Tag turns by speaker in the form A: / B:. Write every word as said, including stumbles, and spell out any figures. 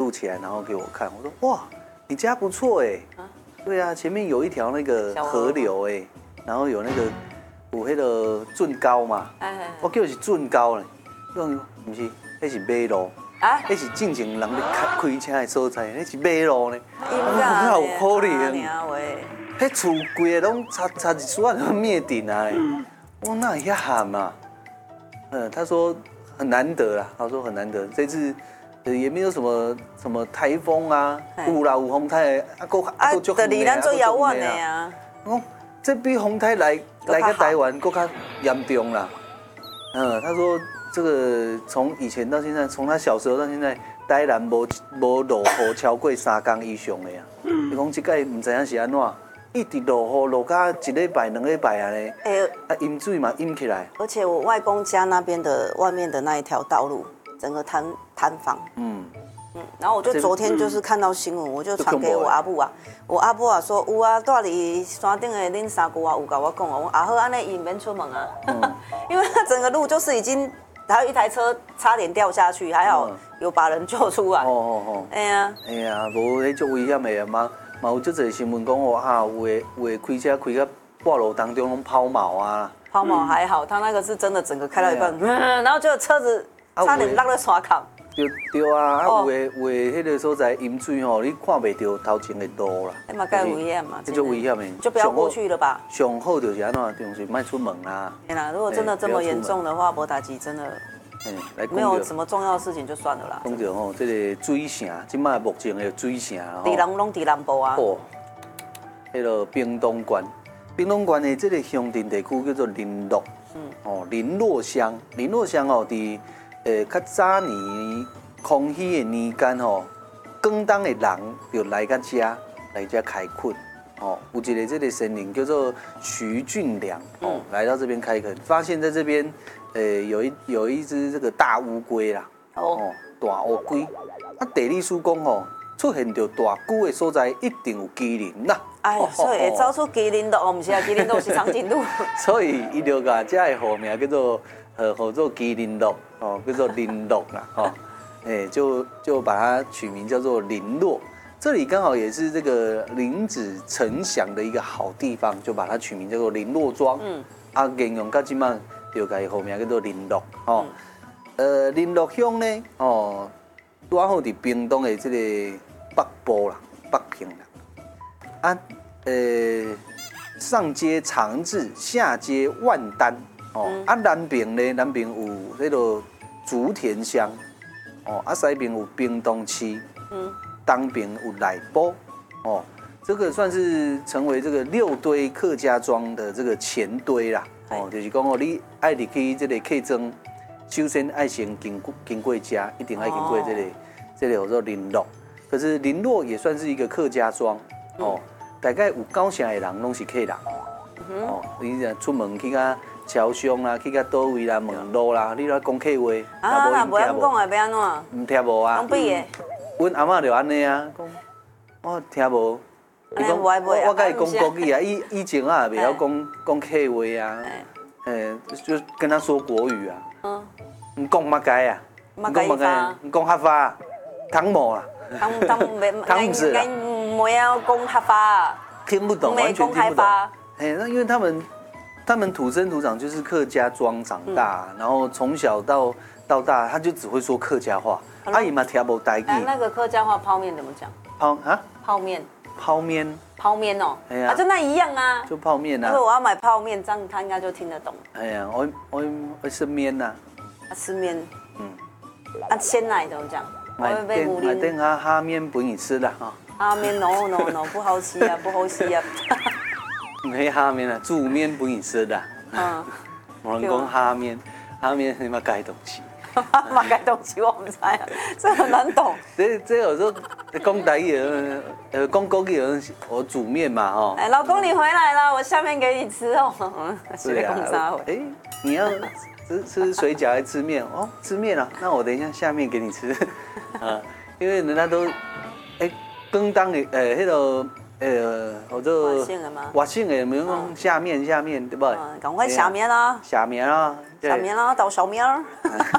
A: 录起来，然后给我看。我说哇，你家不错哎。对啊，前面有一条那个河流哎，然后有那个有那个圳高嘛。我叫是圳高呢，用不是，那是马路。啊，那是正经人咧开开车的所在，那是马路呢。哪有可能？迄厝规个拢差差一撮啊，灭顶啊！我哪会遐喊啊？嗯，他说很难得啦，他说很难得，这次也没有什么什么台风啊，有啦有风台，啊够啊够足远的，离咱最遥远的啊。哦，这比风台来来个台湾够较严重啦。嗯，他说这个从以前到现在，从他小时候到现在，台南无无落雨超过三天以上的呀。伊讲这届唔知影是安怎。一直落雨，落到一礼拜、两礼拜啊嘞，哎，啊淹水嘛淹起来。
B: 而且我外公家那边的外面的那一条道路，整个坍坍方。嗯嗯，然后我就昨天就是看到新闻，我就传给我阿母啊，我阿母啊说有啊，住伫山顶的恁三姑啊有甲我讲哦，啊好，安尼伊免出门啊，因为它整个路就是已经，还有一台车差点掉下去，还好有把人救出来。哦哦哦，哎呀，
A: 哎呀，无迄足危险的嘛。嘛有足侪新闻讲哦，啊，有诶有诶开车开到半路当中拢抛锚啊。
B: 抛锚还好，他那个是真的整个开到一半，嗯，然后就车子差点落到山坎。
A: 对对啊，啊有诶有诶，迄个所在淹水吼，你看袂到头前的路啦。
B: 那嘛该危险嘛，
A: 这就危险诶。
B: 就不要过去了吧。
A: 上好就是安怎，就是莫出门啦。
B: 天哪，如果真的这么严重的话，无代志真的。没有什么重要的事情就算了啦。
A: 讲到吼，这个水城，今麦目前的水城吼，
B: 地人拢伫南部啊。哦，
A: 迄个屏东县，屏东县的这个乡镇地区叫做林落，嗯，哦，林落乡，林落乡哦，伫诶较早年空虚的年间吼，广东的人就来到这，来这开垦。哦，有一个这个神灵叫做徐俊良，哦，来到这边开垦，发现在这边。呃，有一有一只这个大乌龟啦，哦，大乌龟，啊，地理师讲吼，出现着大龟的所在，一定有麒麟啦。
B: 哎呀，所以会走出麒麟路，哦，不是啊，麒麟路是长颈鹿。
A: 所以伊就把这个号名叫做呃，叫做麒麟路，哦，叫做林落啦，哦，哎，就就把它取名叫做林落。这里刚好也是这个林子成祥的一个好地方，就把它取名叫做林落庄。嗯，啊，形容到今嘛。就改后名叫做林落哦，呃，林落乡呢，哦，拄好伫屏东的这个北部啦，北平啦，啊，呃，上接长治，下接万丹，哦，啊，南边呢，南边有那个竹田乡，哦，啊，西边有屏东市，嗯，东边有内埔，哦，这个算是成为这个六堆客家庄的这个前堆啦。哦，就是讲哦，你爱入去这个客庄，首先爱先经过经过家，一定爱经过这个、哦、这个叫做林落。可是林落也算是一个客家庄哦，嗯、大概有九成的人拢是客人。嗯、哦，你若出门去甲超商啦，去甲倒位啦、问路啦，你来讲客话，
B: 啊，那无人讲的要安怎？
A: 唔听无啊？
B: 讲比的。
A: 阮阿嬷就安尼啊，讲我听无。伊讲我我甲伊讲国语啊，以以前啊袂晓讲讲客话啊，诶，就跟他说国语啊。嗯。你讲乜解啊？
B: 乜解法？
A: 你讲客话，汤冇啊。
B: 汤汤没汤不是啦。没要讲客话。
A: 听不懂，完全听不懂。哎，那因为他们他们土生土长就是客家庄长大，然后从小到到大他就只会说客家话，阿姨嘛听不台语。
B: 那个客家话泡面怎么讲？
A: 泡啊？
B: 泡面。
A: 泡面，
B: 泡面哦，哎呀，啊，就那一样啊，
A: 就泡面啊。
B: 因为我要买泡面，这样他应该就听得懂。
A: 哎呀，我我我吃面呐。
B: 啊，吃面。嗯。啊，鲜奶怎么讲？
A: 买店买店哈哈面不你吃的哈。
B: 哈面 no no no 不好吃啊，不好吃啊。
A: 没哈面啊，煮面不你吃的。嗯。我人讲哈面，哈面你妈改东西。
B: 嘛改东西我唔知啊，这很难懂。
A: 这这有时候讲台语，呃，讲国语，我煮面嘛，哈。
B: 哎，老公你回来了，我下面给你吃哦。
A: 是啊。哎，你要吃吃水饺还是吃面？哦，吃面啊，那我等一下下面给你吃。啊，因为人家都，哎，广东的，呃，迄个，呃，我做
B: 外省的吗？
A: 外省的，没有讲下面下面，对不？
B: 赶快下面啦！
A: 下面啊！
B: 下面啦，倒小面儿。